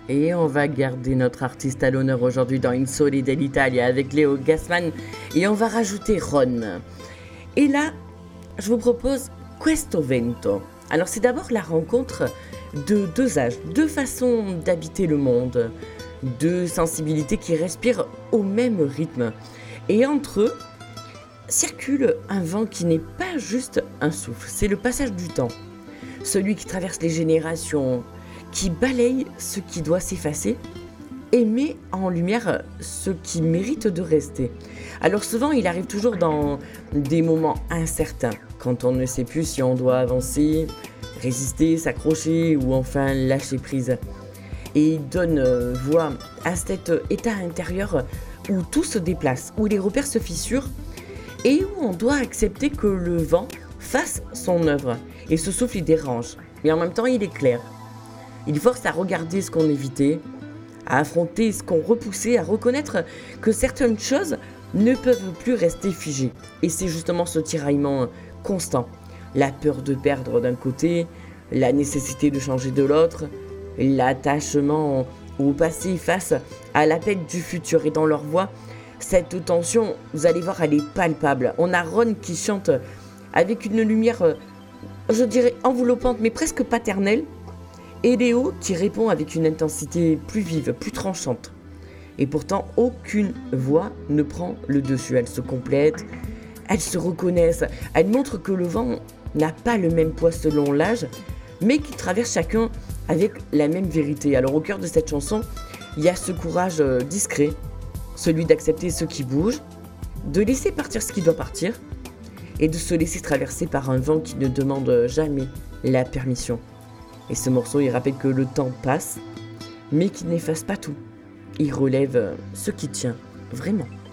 Et on va garder notre artiste à l'honneur aujourd'hui dans In Sole dell'Italia avec Léo Gassman. Et on va rajouter Ron. Et là, je vous propose Questo Vento. Alors c'est d'abord la rencontre de deux âges, deux façons d'habiter le monde, deux sensibilités qui respirent au même rythme. Et entre eux, circule un vent qui n'est pas juste un souffle, c'est le passage du temps. Celui qui traverse les générations, qui balaye ce qui doit s'effacer et met en lumière ce qui mérite de rester. Alors souvent, il arrive toujours dans des moments incertains, quand on ne sait plus si on doit avancer, résister, s'accrocher ou enfin lâcher prise. Et il donne voix à cet état intérieur où tout se déplace, où les repères se fissurent et où on doit accepter que le vent fasse son œuvre. Et ce souffle, il dérange, mais en même temps, il éclaire. Il force à regarder ce qu'on évitait, à affronter ce qu'on repoussait, à reconnaître que certaines choses ne peuvent plus rester figées. Et c'est justement ce tiraillement constant. La peur de perdre d'un côté, la nécessité de changer de l'autre, l'attachement au passé face à l'appel du futur. Et dans leur voix, cette tension, vous allez voir, elle est palpable. On a Ron qui chante avec une lumière, je dirais, enveloppante, mais presque paternelle. Et Léo qui répond avec une intensité plus vive, plus tranchante. Et pourtant, aucune voix ne prend le dessus. Elles se complètent, elles se reconnaissent. Elles montrent que le vent n'a pas le même poids selon l'âge, mais qui traverse chacun avec la même vérité. Alors au cœur de cette chanson, il y a ce courage discret, celui d'accepter ce qui bouge, de laisser partir ce qui doit partir, et de se laisser traverser par un vent qui ne demande jamais la permission. Et ce morceau, il rappelle que le temps passe, mais qu'il n'efface pas tout. Il relève ce qui tient vraiment.